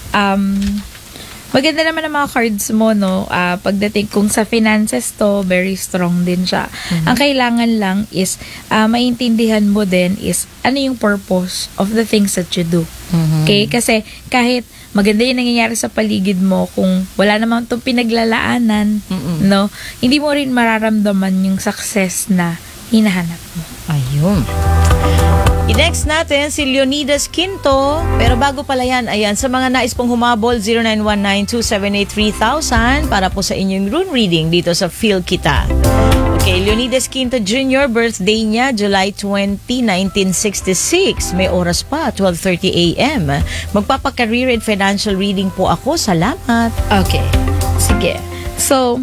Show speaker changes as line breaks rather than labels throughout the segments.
maganda naman ang mga cards mo, no? Pagdating kung sa finances to, very strong din siya. Ang kailangan lang is, maintindihan mo din is, ano yung purpose of the things that you do. Okay? Kasi, kahit maganda yung nangyayari sa paligid mo, kung wala naman itong pinaglalaanan, no? Hindi mo rin mararamdaman yung success na hinahanap mo.
Ayun. I-next natin si Leonidas Quinto. Pero bago pala yan, ayan, sa mga nais pong humabol, 0919-278-3000 para po sa inyong rune reading dito sa Feel Kita. Okay, Leonidas Quinto Jr., birthday niya, July 20, 1966. May oras pa, 12:30 a.m. Magpapa-career and financial reading po ako. Salamat.
Okay. Sige. So,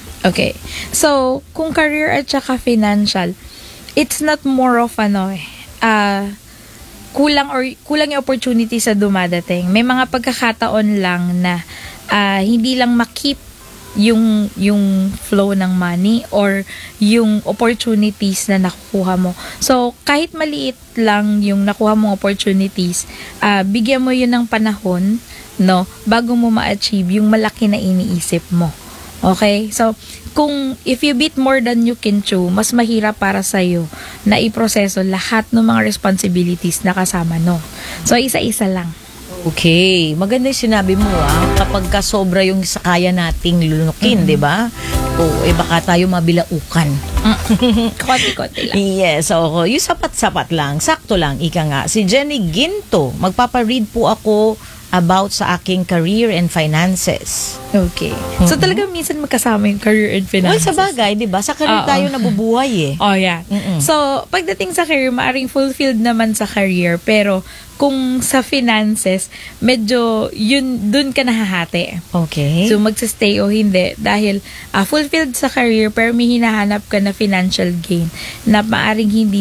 kung career at saka financial, it's not more of kulang yung opportunity sa dumadating. May mga pagkakataon lang na hindi lang makip yung flow ng money or yung opportunities na nakukuha mo. So, kahit maliit lang yung nakuha mong opportunities, bigyan mo yun ng panahon, no, bago mo ma-achieve yung malaki na iniisip mo. Okay? So, if you beat more than you can chew, mas mahirap para sa'yo na iproseso lahat ng mga responsibilities na kasama, no? So, isa-isa lang.
Okay. Maganda yung sinabi mo, kapag ka sobra yung sakaya nating lunukin, di ba? Baka tayo mabilaukan.
Konti-konti lang.
Yes. So, yung sapat-sapat lang. Sakto lang. Ika nga. Si Jenny Ginto, magpaparead po ako about sa aking career and finances.
Okay. So, talagang minsan magkasama yung career and finances.
Well, sa bagay, di ba? Sa career tayo nabubuhay eh.
Oh, yeah. So, pagdating sa career, maaring fulfilled naman sa career, pero kung sa finances, medyo dun ka nahahati.
Okay.
So, magsastay o hindi. Dahil fulfilled sa career, pero may hinahanap ka na financial gain na maaring hindi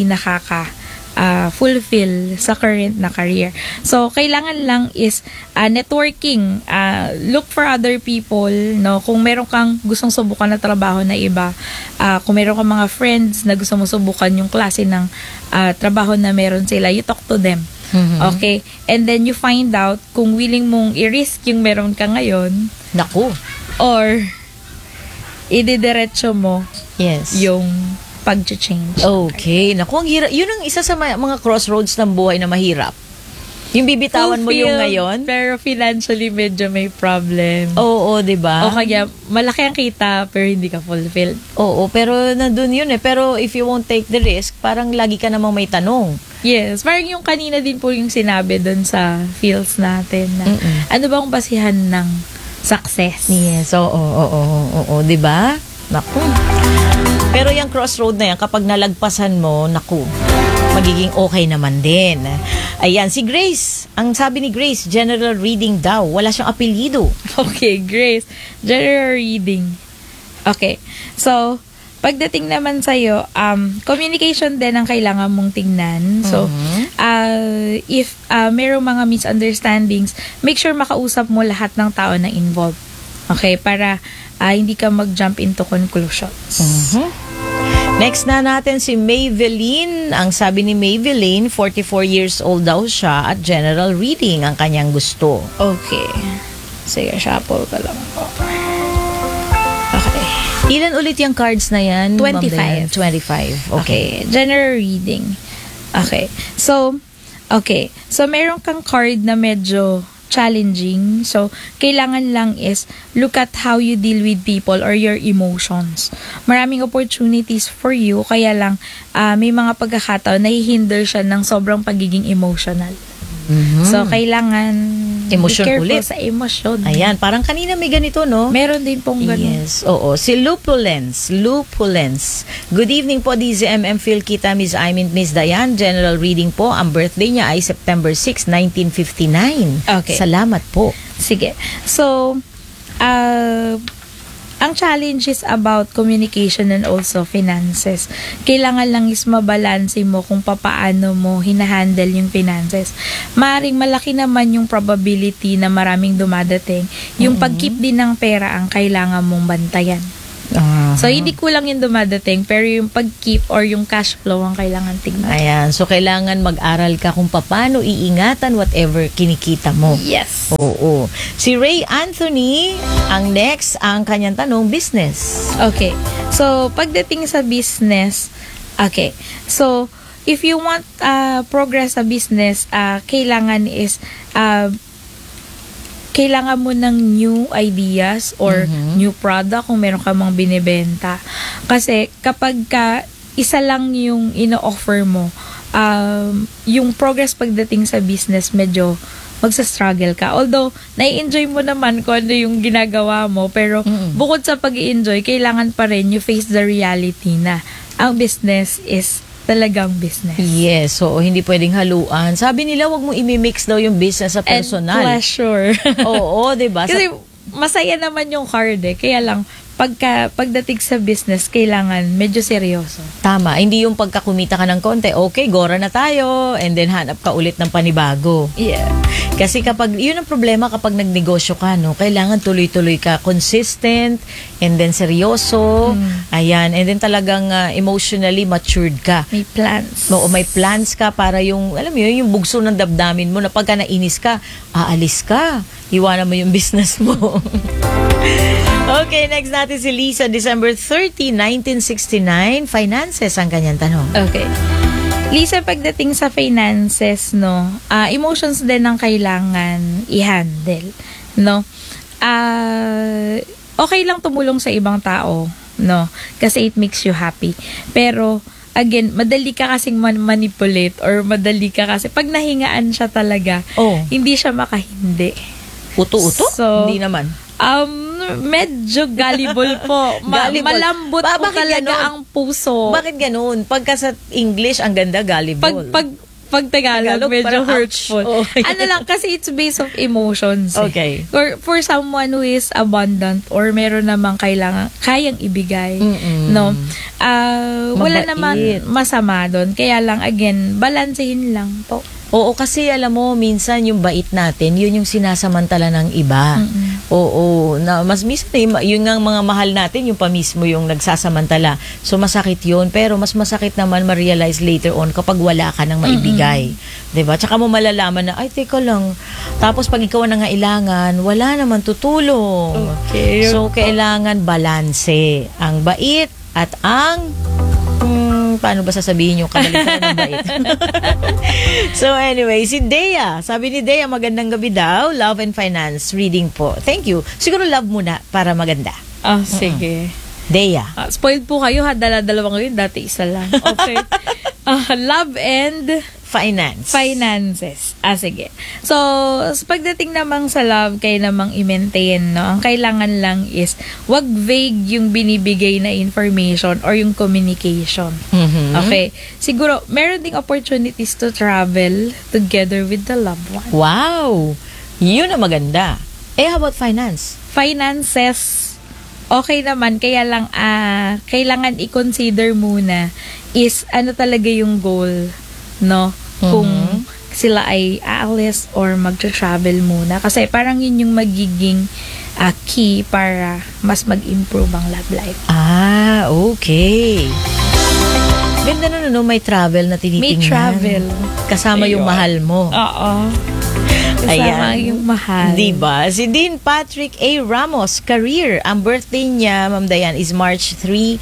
fulfill sa current na career. So, kailangan lang is networking. Look for other people, no? Kung meron kang gustong subukan na trabaho na iba, kung meron kang mga friends na gusto mo subukan yung klase ng trabaho na meron sila, you talk to them. Okay? And then you find out kung willing mong i-risk yung meron ka ngayon.
Naku.
Or ididiretso mo yung pag-change.
Okay. Naku, ang hirap. Yun ang isa sa mga crossroads ng buhay na mahirap. Yung bibitawan mo yung ngayon.
Pero financially medyo may problem.
Oo, di ba?
O kaya malaki ang kita pero hindi ka fulfilled.
Oo, pero nandun yun eh. Pero if you won't take the risk, parang lagi ka namang may tanong.
Yes. Parang yung kanina din po yung sinabi dun sa fields natin na ano bang basihan ng success?
Yes. Oo, di ba? Naku. Pero yung crossroad na yan, kapag nalagpasan mo, naku, magiging okay naman din. Ayan, si Grace. Ang sabi ni Grace, general reading daw. Wala siyang apelyido.
Okay, Grace. General reading. Okay. So, pagdating naman sa'yo, communication din ang kailangan mong tingnan. So, if mayroong mga misunderstandings, make sure makausap mo lahat ng tao na involved. Okay? Para hindi ka mag-jump into conclusions.
Next na natin si Maybelline. Ang sabi ni Maybelline, 44 years old daw siya at general reading ang kanyang gusto.
Okay. Sige, shuffle ka lang. Okay.
Ilan ulit yung cards na yan?
25.
25. Okay.
General reading. Okay. So, meron kang card na medyo challenging. So, kailangan lang is look at how you deal with people or your emotions. Maraming opportunities for you, kaya lang may mga pagkakataon nahihinder siya ng sobrang pagiging emotional. So, kailangan
emotion
be careful
ulit
sa emosyon.
Ayan, parang kanina may ganito, no?
Meron din pong ganun.
Yes, oo. Si Lupulence. Good evening po, DZMM Phil Kita, Miss Imin, Miss Diane. General reading po. Ang birthday niya ay September 6, 1959.
Okay.
Salamat po.
Sige. So, ang challenge is about communication and also finances. Kailangan lang is mabalanse mo kung papaano mo hinahandle yung finances. Maring malaki naman yung probability na maraming dumadating. Yung pag-keep din ng pera ang kailangan mong bantayan. So, hindi kulang yung dumadating, pero yung pag-keep or yung cash flow ang kailangan tignan.
Ayan. So, kailangan mag-aral ka kung paano iingatan whatever kinikita mo.
Yes.
Oo. Si Ray Anthony, ang next, ang kanyang tanong, business.
Okay. So, pagdating sa business, okay. So, if you want progress sa business, kailangan is kailangan mo ng new ideas or new product kung meron ka mang binibenta. Kasi kapag isa lang yung ino-offer mo, yung progress pagdating sa business medyo magsa-struggle ka. Although, nai-enjoy mo naman kung ano yung ginagawa mo, pero bukod sa pag-i-enjoy, kailangan pa rin you face the reality na ang business is talagang business.
Yes, so hindi pwedeng haluan. Sabi nila, wag mo imi-mix daw yung business sa personal.
And pleasure.
Oo, diba?
Kasi masaya naman yung card kaya lang, pagdating sa business, kailangan medyo seryoso.
Tama. Hindi yung pagkakumita ka ng konti, okay, gora na tayo, and then hanap ka ulit ng panibago.
Yeah.
Kasi yun ang problema kapag nagnegosyo ka, no? Kailangan tuloy-tuloy ka, consistent, and then seryoso, ayan, and then talagang emotionally matured ka.
May plans.
Oo, may plans ka para yung, alam mo yun, yung bugso ng damdamin mo na pagka nainis ka, aalis ka. Iwanan mo yung business mo. Okay, next natin si Lisa, December 30, 1969. Finances ang kanyang tanong.
Okay. Lisa, pagdating sa finances, no, emotions din ang kailangan i-handle, no? Okay lang tumulong sa ibang tao, no? Kasi it makes you happy. Pero, again, madali ka kasing manipulate or madali ka kasi pag nahingaan siya talaga, hindi siya makahindi.
Uto-uto?
So,
hindi naman.
Medyo gullible po. Malambot po talaga
ganon?
ang puso.
Bakit ganun? Pagka sa English, ang ganda, gullible.
Pag Tagalog, medyo
parang
hurtful.
Okay.
Ano lang, kasi it's based of emotions.
Okay.
For someone who is abundant or meron namang kayang ibigay, no? Wala naman masama doon. Kaya lang, again, balansehin lang po.
Oo, kasi alam mo, minsan yung bait natin, yun yung sinasamantala ng iba. Oo, na mas minsan yun ang mga mahal natin, yung pa mismo yung nagsasamantala. So masakit yun, pero mas masakit naman ma-realize later on kapag wala ka nang maibigay. 'Di ba? Tsaka mo malalaman na, ay teka lang. Tapos pag ikaw ang nangailangan, wala naman tutulong.
Okay.
So kailangan balanse. Ang bait at ang paano ba sasabihin yung kadalisan ng bait? So anyway, si Dea. Sabi ni Dea, magandang gabi daw. Love and finance reading po. Thank you. Siguro love muna para maganda.
Sige.
Dea.
Spoiled po kayo ha. Dala-dalawa ngayon. Dati isa lang. Okay. Love and finances. Sige. So, pagdating namang sa love, kayo namang i-maintain, no? Ang kailangan lang is, wag vague yung binibigay na information or yung communication. Okay? Siguro, meron ding opportunities to travel together with the loved one.
Wow! Yun ang maganda. How about finance?
Finances, okay naman. Kaya lang, kailangan i-consider muna is, ano talaga yung goal, no? Kung sila ay aalis or magtra-travel muna. Kasi parang yun yung magiging key para mas mag-improve ang love life.
Okay. Ganda no, may travel na tinitingnan.
May travel.
Kasama yung mahal mo.
Oo. Kasama yung mahal.
Diba? Si Dean Patrick A. Ramos, career. Ang birthday niya, Ma'am Dayan, is March 3,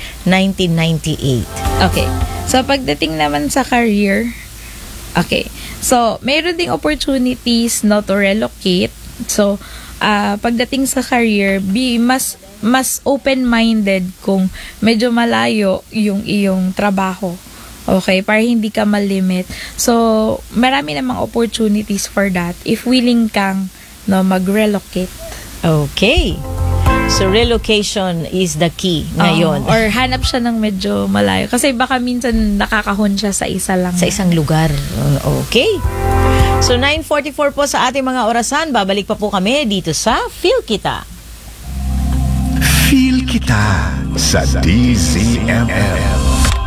1998.
Okay. So, pagdating naman sa career, okay. So, mayroon ding opportunities to relocate. So, pagdating sa career, be mas open-minded kung medyo malayo yung iyong trabaho. Okay, para hindi ka malimit. So, marami namang opportunities for that if willing kang mag-relocate.
Okay. So, relocation is the key ngayon.
Or hanap siya ng medyo malayo. Kasi baka minsan nakakahon siya sa isa lang.
Sa isang lugar. Okay. So, 9:44 po sa ating mga orasan. Babalik pa po kami dito sa Feel Kita.
Feel Kita sa DZMM.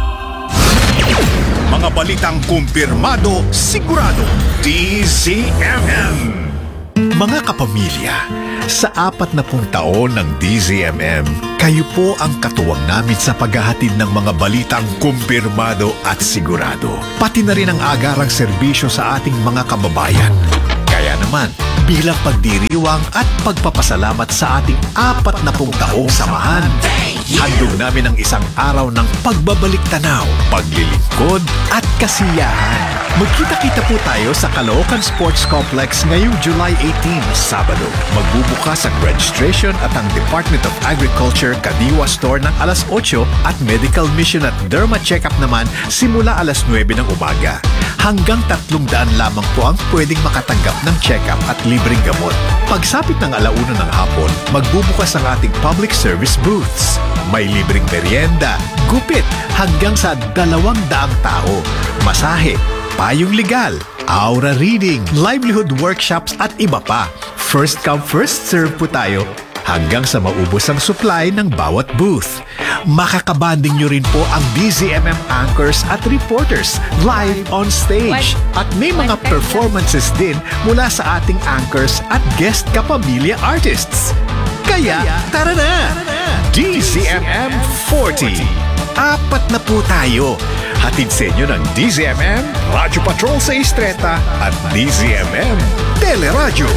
Mga balitang kumpirmado, sigurado. DZMM. Mga kapamilya, sa 40 taon ng DZMM, kayo po ang katuwang namin sa paghahatid ng mga balitang kumpirmado at sigurado. Pati na rin ang agarang serbisyo sa ating mga kababayan. Kaya naman, bilang pagdiriwang at pagpapasalamat sa ating 40 taong samahan, handog namin ang isang araw ng pagbabalik tanaw, paglilingkod at kasiyahan. Magkita-kita po tayo sa Caloocan Sports Complex ngayong July 18, Sabado. Magbubukas ang registration at ang Department of Agriculture Kadiwa Store ng alas 8 at Medical Mission at Derma Checkup naman simula alas 9 ng umaga. Hanggang 300 lamang po ang pwedeng makatanggap ng check-up at libreng gamot. Pagsapit ng 1:00 ng hapon, magbubukas ang ating public service booths. May libreng merienda, gupit, hanggang sa 200 tao. Masahe, payong legal, aura reading, livelihood workshops at iba pa. First come, first serve po tayo hanggang sa maubos ang supply ng bawat booth. Makakabanding nyo rin po ang DZMM anchors at reporters live on stage. At may mga performances din mula sa ating anchors at guest kapamilya artists. Kaya, tara na! DZMM 40. 4 na po tayo. Hatid sa inyo ng DZMM, Radyo Patrol sa Istreta at DZMM Teleradyo.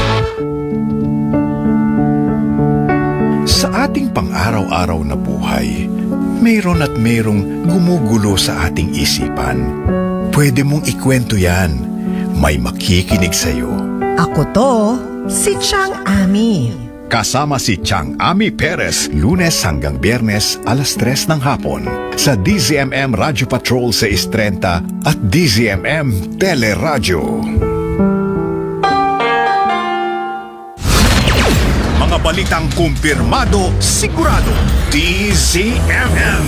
Sa ating pang-araw-araw na buhay, mayroon at mayroong gumugulo sa ating isipan. Pwede mong ikwento yan. May makikinig sa'yo.
Ako to, si Chang Ami.
Kasama si Chang Ami Perez, Lunes hanggang Biyernes, alas 3 ng hapon. Sa DZMM Radyo Patrol sa Istrenta at DZMM Teleradyo. Mga balitang kumpirmado, sigurado. DZMM.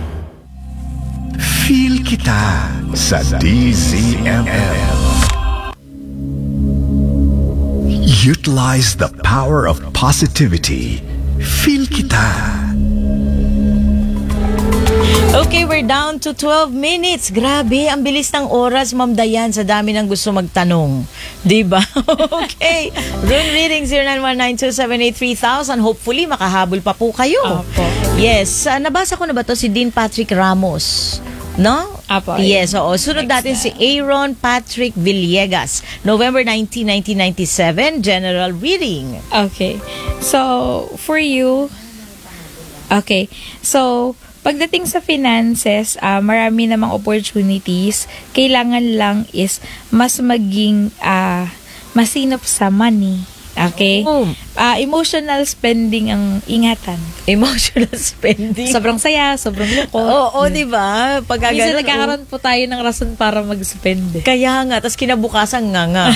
Feel kita sa DZMM. Utilize the power of positivity. Feel kita.
Okay, we're down to 12 minutes. Grabe, ang bilis ng oras, Ma'am Dayan, sa dami ng gusto magtanong. Diba? Okay. Room reading 09192783,000. Hopefully, makahabol pa po kayo.
Opo.
Yes. Nabasa ko na ba to si Dean Patrick Ramos? No?
Apo,
Yes, oo. Sunod natin si Aaron Patrick Villegas. November 19, 1997. General reading.
Okay. So, for you, okay. So, pagdating sa finances, marami namang opportunities. Kailangan lang is mas maging masinop sa money. Okay?
Oh.
Emotional spending ang ingatan.
Emotional spending.
Sobrang saya, sobrang lungkot.
Oo, di ba? Pagka
Minsan
ganun,
nagkakaroon po tayo ng rason para mag-spend.
Kaya nga, tas kinabukasan nga.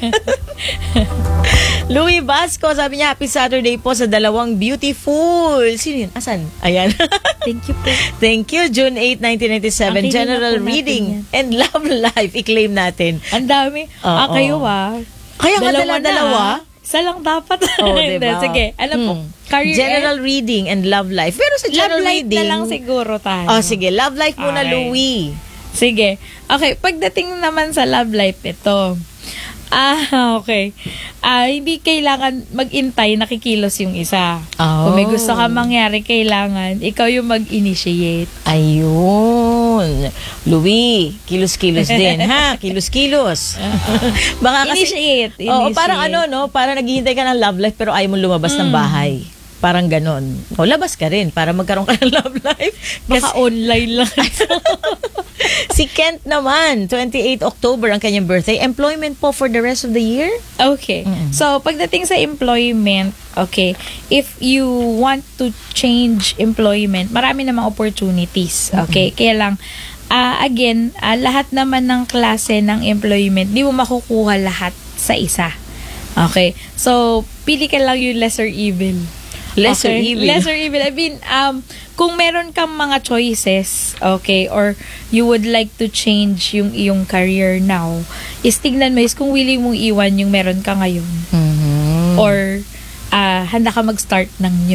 Louie Vasco, sabi niya, happy Saturday po sa dalawang beautiful. Sino yun? Asan? Ayan.
Thank you po.
Thank you. June 8, 1997.
Okay,
General
na po natin
reading
yan.
and love life. I-claim natin.
Ang dami.
Oo.
Kayo
Kaya nga
Dalawa.
dalawa.
Isa lang dapat.
Oh,
Hindi,
diba?
sige. Ano po? Career
General reading and love life. Pero sa
love
general
life
reading,
na lang siguro tayo.
Oh, sige. Love life muna,
Okay.
Louie.
Sige. Okay, pagdating naman sa love life ito. Okay. Hindi kailangan mag-intay nakikilos yung isa.
Oh.
Kung may gusto ka mangyari, kailangan ikaw yung mag-initiate.
Ayun. Louie, kilos-kilos din, ha? Kilos-kilos. Baka kasi...
Initiate.
Oo, parang ano, no? Parang naghihintay ka ng love life pero ayaw mo lumabas ng bahay. Parang ganon. O, labas ka rin para magkaroon ka ng love life.
Baka online lang.
Si Kent naman, 28 October ang kanyang birthday. Employment po for the rest of the year?
Okay. So, pagdating sa employment, okay, if you want to change employment, marami namang opportunities. Okay? Kaya lang, again, lahat naman ng klase ng employment, di mo makukuha lahat sa isa. Okay? So, pili ka lang yung lesser evil.
Lesser
Okay?
evil.
Lesser evil. I mean, kung meron kang mga choices, okay, or you would like to change yung iyong career now, is tignan mo is kung willing mong iwan yung meron ka ngayon. Or handa ka mag-start ng new.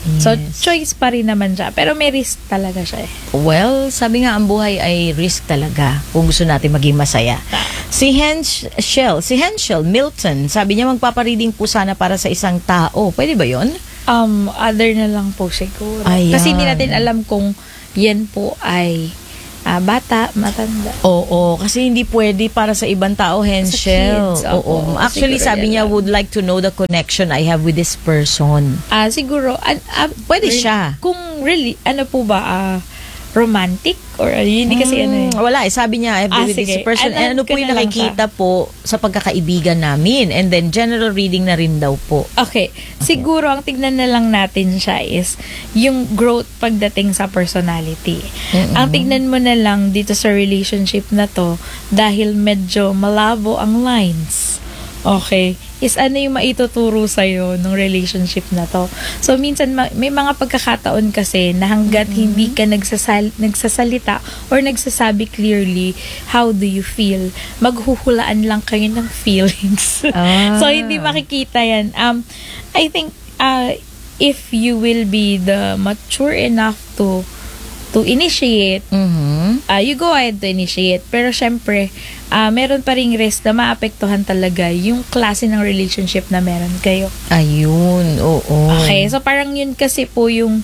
So,
Yes.
choice pa rin naman siya. Pero may risk talaga siya eh.
Well, sabi nga ang buhay ay risk talaga kung gusto natin maging masaya. Si Henschel Milton, sabi niya magpapareading po sana para sa isang tao. Pwede ba 'yon?
Other na lang po siguro.
Ayan.
Kasi hindi natin alam kung yan po ay bata, matanda.
Oo, kasi hindi pwede para sa ibang tao, Henschel.
kids, opo.
Oo. Actually,
Siguro
sabi
yan
niya
lang.
would like to know the connection I have with this person.
Siguro,
Pwede siya.
Kung really, ano po ba, romantic? Or hindi kasi ano eh.
Wala eh. Sabi niya, I have with this
sige.
person. And ano po
Ko
yung
na lang
nakikita po sa pagkakaibigan namin. And then, general reading na rin daw po.
Okay. Siguro, ang tignan na lang natin siya is yung growth pagdating sa personality. Ang tignan mo na lang dito sa relationship na to, dahil medyo malabo ang lines. Okay. Is ano yung maituturo sa'yo ng relationship na to. So, minsan may mga pagkakataon kasi na hanggat hindi ka nagsasalita or nagsasabi clearly, how do you feel? Maghuhulaan lang kayo ng feelings.
Ah.
So, hindi makikita yan. I think, if you will be the mature enough to initiate, you go ahead to initiate. Pero syempre, meron pa ring risk na maapektuhan talaga yung klase ng relationship na meron kayo.
Ayun, oo.
Okay, so parang yun kasi po yung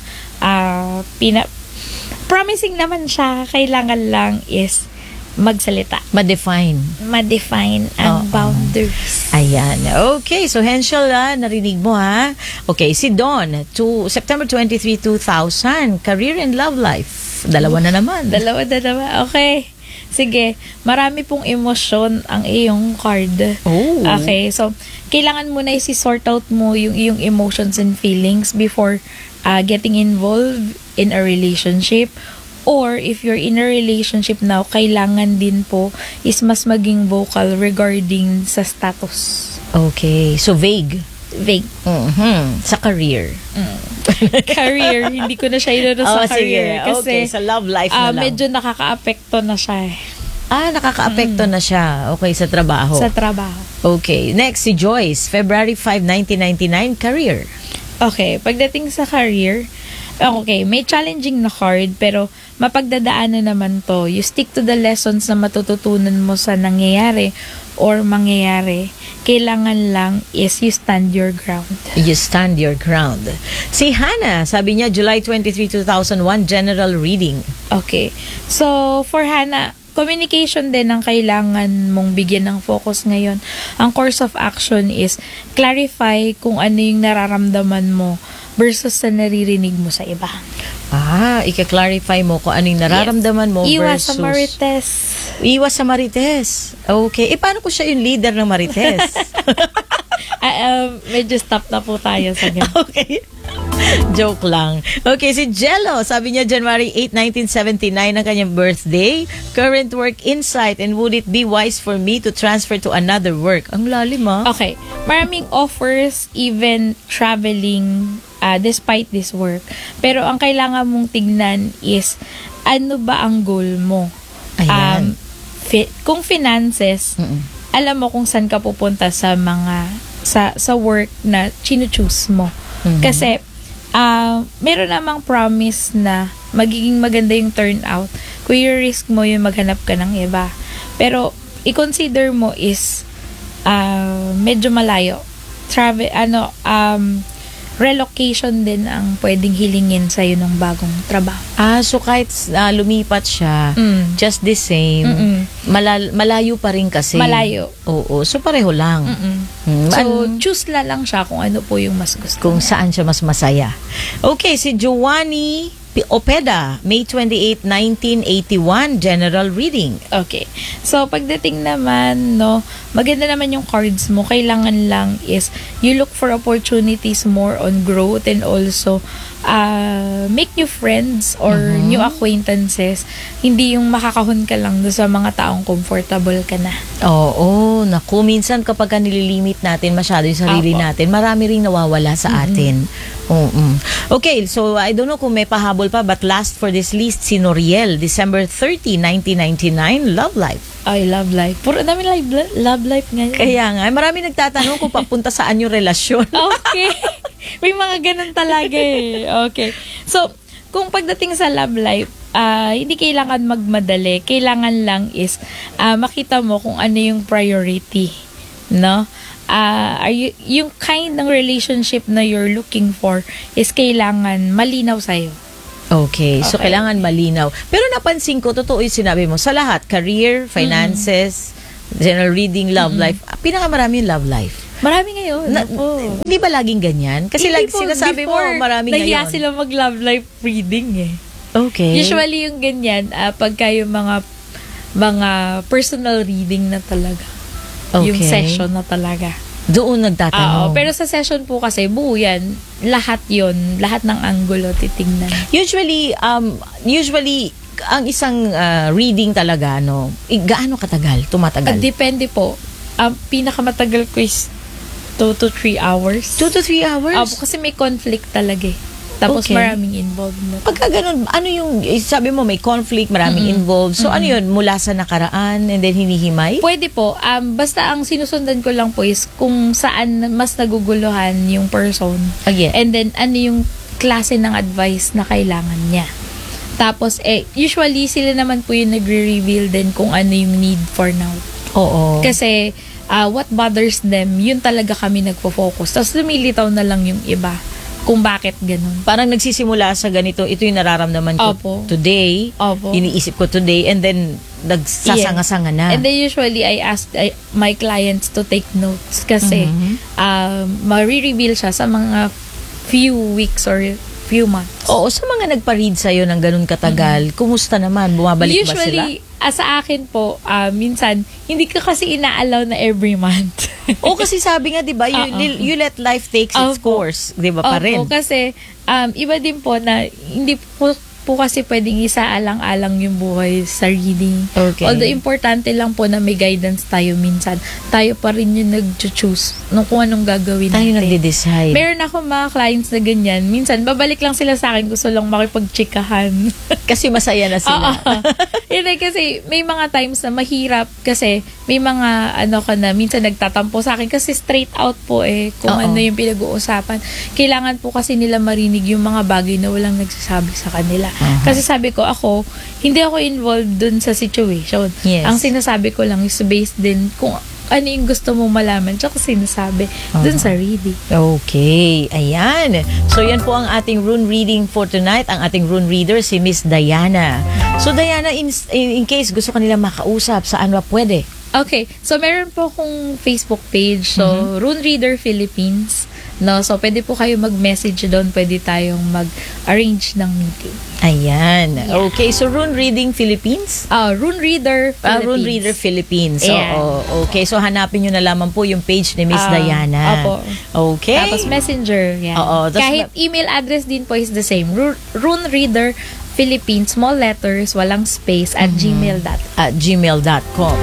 promising naman siya, kailangan lang is magsalita. Ma-define ang boundaries.
Ayan. Okay, so Henschel, narinig mo ha. Okay, si Dawn, September 23, 2000, career and love life. Dalawa na naman.
Okay. Sige, marami pong emosyon ang iyong card.
Oh.
Okay, so kailangan mo na isi-sort out mo yung iyong emotions and feelings before getting involved in a relationship. Or if you're in a relationship now, kailangan din po is mas maging vocal regarding sa status.
Okay, so vague. Sa career.
Career, hindi ko na siya inano sa career.
Sige.
Kasi
Okay, sa love life na lang.
medyo nakaka-apekto na siya eh.
Nakaka-apekto na siya. Okay, sa trabaho.
Sa trabaho.
Okay, next si Joyce, February 5, 1999, career.
Okay, pagdating sa career, okay, may challenging na card pero mapagdadaanan naman to. You stick to the lessons na matututunan mo sa nangyayari or mangyayari. Kailangan lang is you stand your ground.
You stand your ground. Si Hannah, sabi niya July 23, 2001, general reading.
Okay. So, for Hannah, communication din ang kailangan mong bigyan ng focus ngayon. Ang course of action is clarify kung ano yung nararamdaman mo versus sa naririnig mo sa iba.
Ika-clarify mo kung ano yung nararamdaman mo
Iwas
versus...
sa Marites.
Iwas sa Marites. Okay. Paano ko siya yung leader ng Marites?
Medyo stop na po tayo sa ganyan.
Okay. Joke lang. Okay, si Jello, sabi niya January 8, 1979 ang kanyang birthday. Current work insight, and would it be wise for me to transfer to another work? Ang lalim
Okay. Maraming offers, even traveling, despite this work. Pero ang kailangan mong tignan is, ano ba ang goal mo?
Ayan.
Kung finances, alam mo kung saan ka pupunta sa mga sa work na chino-choose mo. Kasi meron namang promise na magiging maganda yung turnout kung i-risk mo yung maghanap ka ng iba. Pero i-consider mo is medyo malayo. Relocation din ang pwedeng hilingin sa'yo ng bagong trabaho.
So kahit lumipat siya, just the same, malayo pa rin kasi.
Malayo.
Oo. So pareho lang.
So, choose na lang siya kung ano po yung mas gusto.
Kung saan siya mas masaya. Okay, si Giovanni Opeda, May 28, 1981, general reading.
Okay. So, pagdating naman, maganda naman yung cards mo. Kailangan lang is you look for opportunities more on growth and also make new friends or new acquaintances. Hindi yung makakahon ka lang doon sa mga taong comfortable ka na.
Oo, naku. Minsan kapag nililimit natin masyado yung sarili natin, marami ring nawawala sa atin. Okay, so I don't know kung may pahabol pa, but last for this list, si Noriel, December 30, 1999, love life.
Ay, love life. Puro namin love life ngayon.
Kaya nga, marami nagtatanong kung papunta saan yung relasyon.
Okay. May mga ganun talaga eh. Okay. So, kung pagdating sa love life, hindi kailangan magmadali. Kailangan lang is makita mo kung ano yung priority. No? Yung kind ng relationship na you're looking for is kailangan malinaw sa'yo.
Okay, so kailangan malinaw. Pero napansin ko, totoo yung sinabi mo, sa lahat, career, finances, general reading, love life, pinakamarami yung love life.
Marami ngayon.
Hindi ba laging ganyan? Kasi
Hindi
like
po,
sinasabi mo,
before,
marami
nahiya
ngayon.
sila mag-love life reading eh.
Okay.
Usually yung ganyan, pagka yung mga personal reading na talaga. Yung
Okay.
session na talaga.
Doon nagtatanong.
Pero sa session po kasi, buo yan. Lahat yon, lahat ng angulo titingnan.
Usually, ang isang reading talaga, gaano katagal? Tumatagal?
Depende po. Ang pinakamatagal ko is 2 to 3 hours.
2 to 3 hours?
Kasi may conflict talaga eh. Tapos
Okay.
maraming involved na.
Pagka ganun, ano yung, sabi mo may conflict, maraming involved. So ano yun, mula sa nakaraan and then hinihimay?
Pwede po. Basta ang sinusundan ko lang po is kung saan mas naguguluhan yung person.
Again.
And then ano yung klase ng advice na kailangan niya. Tapos, usually sila naman po yung nagre-reveal din kung ano yung need for now.
Oo.
Kasi, what bothers them, yun talaga kami nagpo-focus. Tapos lumilitaw na lang yung iba kung bakit ganun.
Parang nagsisimula sa ganito, ito yung nararamdaman ko
Opo.
today,
Opo.
iniisip ko today, and then nagsasanga-sanga na.
And then usually, I ask my clients to take notes kasi ma-reveal siya sa mga few weeks or few months.
Oo, sa mga nagpa-read sa'yo ng ganun katagal, kumusta naman? Bumabalik ba sila?
Usually, sa akin po, minsan, hindi ko kasi ina-allow na every month.
O kasi sabi nga, di ba, you let life takes its
Opo.
course. Di ba pa rin?
Opo, kasi iba din po na hindi po kasi pwedeng isaalang-alang yung buhay sa reading.
Okay.
Although importante lang po na may guidance tayo minsan. Tayo pa rin yung nag-choose kung anong gagawin
Tayo
natin.
nagde-decide.
Meron ako mga clients na ganyan. Minsan, babalik lang sila sa akin. Gusto lang makipag-chikahan.
Kasi masaya na sila.
Hindi kasi may mga times na mahirap kasi may mga minsan nagtatampo sa akin kasi straight out po kung
Oo.
ano yung pinag-uusapan. Kailangan po kasi nila marinig yung mga bagay na walang nagsasabi sa kanila. Kasi sabi ko, hindi ako involved dun sa situation.
Yes.
Ang sinasabi ko lang is based din kung ano yung gusto mo malaman tsaka sinasabi dun sa reading.
Okay, ayan. So yan po ang ating rune reading for tonight. Ang ating rune reader si Miss Diana. So Diana, in case gusto kanila makausap, saan ba pwede?
Okay, so meron po akong Facebook page. So, Rune Reader Philippines. No, so pwede po kayo mag-message doon, pwede tayong mag-arrange ng meeting.
Ayan. Okay, so Rune Reading Philippines?
Rune Reader Philippines.
Rune Reader Philippines.
Ayan.
Okay, so hanapin nyo na lamang po yung page ni Miss Diana.
Opo.
Okay.
Tapos messenger, yan.
Oo, tapos
Kahit email address din po is the same. Rune Reader Philippines, small letters, walang space, at gmail.com.
At gmail.com.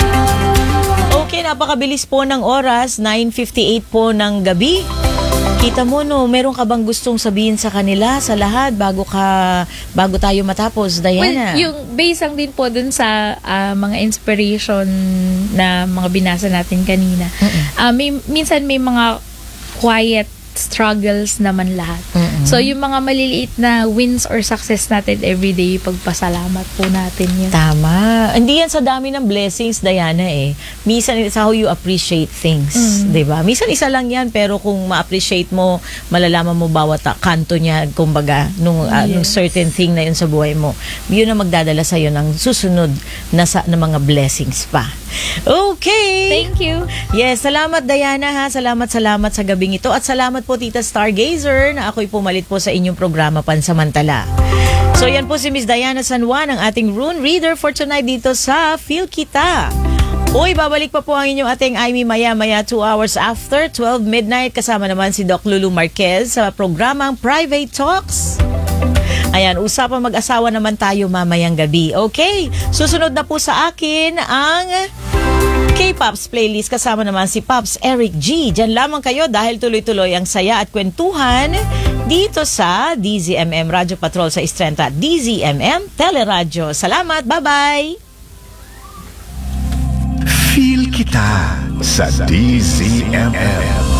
Okay, napakabilis po ng oras. 9:58 po ng gabi. Kita mo, meron ka bang gustong sabihin sa kanila, sa lahat, bago tayo matapos, Diana?
Well, yung base lang din po dun sa mga inspiration na mga binasa natin kanina. Minsan may mga quiet struggles naman lahat. So, yung mga maliliit na wins or success natin everyday, pagpasalamat po natin yun.
Tama. Hindi yan sa dami ng blessings, Diana Minsan it's how you appreciate things. Diba? Minsan isa lang yan, pero kung ma-appreciate mo, malalaman mo bawat kanto niya, kumbaga, nung certain thing na yun sa buhay mo. Yun ang magdadala sa'yo ng susunod na mga blessings pa. Okay.
Thank you.
Yes, salamat Diana ha. Salamat sa gabing ito. At salamat po Tita Stargazer na ako'y pumalit po sa inyong programa pansamantala. So yan po si Miss Diana San Juan, ang ating rune reader for tonight dito sa Feel Kita. Uy, babalik pa po ang inyong ating Aimee maya-maya 2 hours after 12 midnight. Kasama naman si Doc Lulu Marquez sa programang Private Talks. Ayan, usapang mag-asawa naman tayo mamayang gabi. Okay, susunod na po sa akin ang K-Pops playlist. Kasama naman si Pops Eric G. Diyan lamang kayo dahil tuloy-tuloy ang saya at kwentuhan dito sa DZMM Radio Patrol sa Istrenta, DZMM Teleradyo. Salamat, bye-bye!
Feel kita sa DZMM.